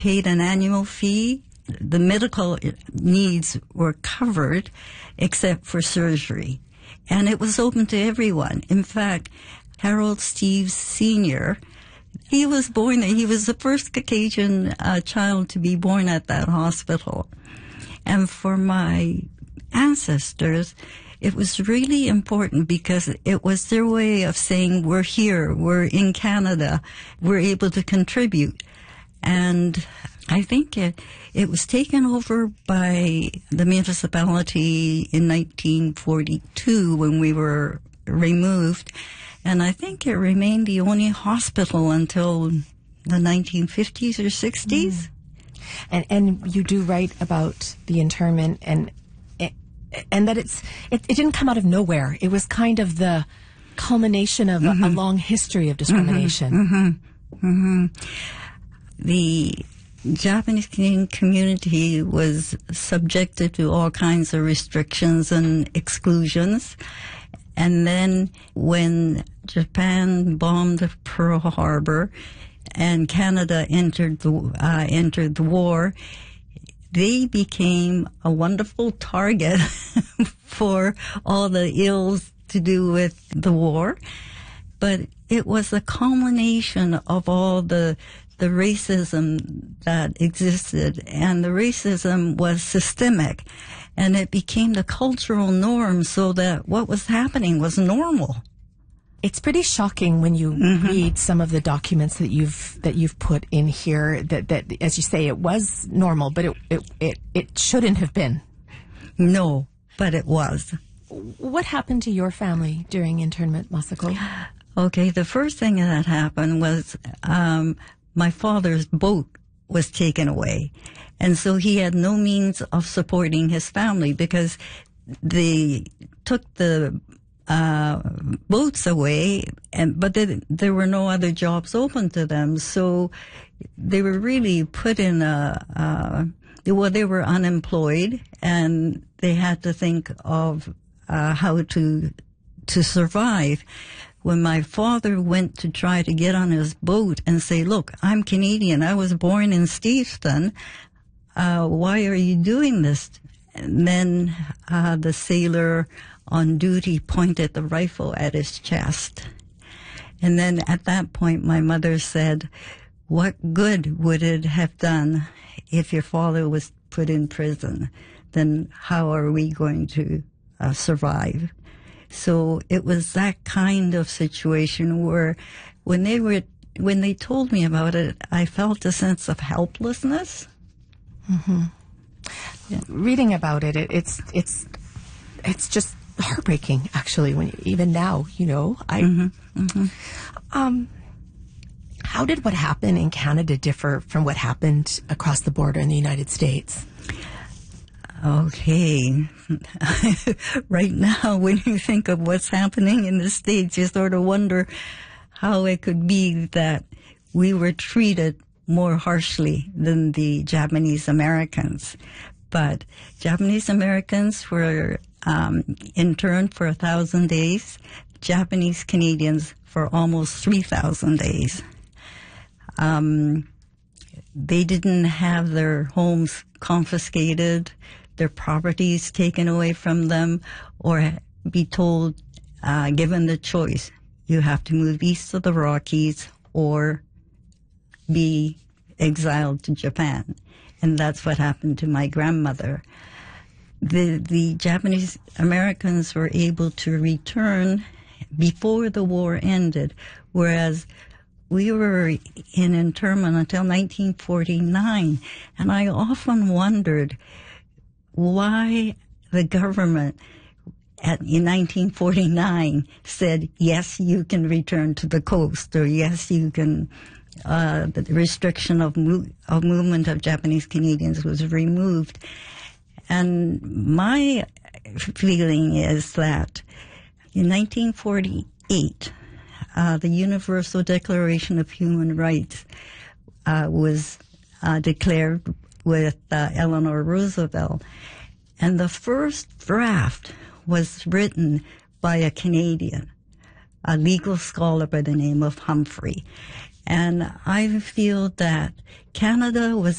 paid an annual fee. The medical needs were covered except for surgery. And it was open to everyone. In fact, Harold Steeves Sr., he was born there. He was the first Caucasian child to be born at that hospital. And for my ancestors, it was really important because it was their way of saying, we're here, we're in Canada, we're able to contribute. And I think it was taken over by the municipality in 1942 when we were removed. And I think it remained the only hospital until the 1950s or 60s. And you do write about the internment and that it didn't come out of nowhere. It was kind of the culmination of a long history of discrimination. The Japanese Canadian community was subjected to all kinds of restrictions and exclusions. And then when Japan bombed Pearl Harbor and Canada entered the war, they became a wonderful target for all the ills to do with the war. But it was a culmination of all the racism that existed, and the racism was systemic, and it became the cultural norm so that what was happening was normal. It's pretty shocking when you read some of the documents that you've put in here that as you say, it was normal, but it shouldn't have been. No, but it was. What happened to your family during internment, Masako? Okay, the first thing that happened was my father's boat was taken away. And so he had no means of supporting his family because they took the boats away, but there were no other jobs open to them. So they were really put in they were unemployed, and they had to think of how to survive. When my father went to try to get on his boat and say, look, I'm Canadian, I was born in Steveston, why are you doing this? And then the sailor on duty pointed the rifle at his chest. And then at that point, my mother said, what good would it have done if your father was put in prison? Then how are we going to survive? So it was that kind of situation where when they told me about it, I felt a sense of helplessness. Yeah. Reading about it, it's just heartbreaking, actually. Even now, how did what happened in Canada differ from what happened across the border in the United States? Okay. Right now, when you think of what's happening in the States, you sort of wonder how it could be that we were treated more harshly than the Japanese Americans. But Japanese Americans were interned for 1,000 days, Japanese Canadians for almost 3,000 days. They didn't have their homes confiscated, their properties taken away from them, or be told, given the choice, you have to move east of the Rockies or be exiled to Japan. And that's what happened to my grandmother. The Japanese Americans were able to return before the war ended, whereas we were in internment until 1949. And I often wondered why the government in 1949 said, yes, you can return to the coast, or yes, you can, the restriction of movement of Japanese Canadians was removed. And my feeling is that in 1948, the Universal Declaration of Human Rights was declared with Eleanor Roosevelt. And the first draft was written by a Canadian, a legal scholar by the name of Humphrey. And I feel that Canada was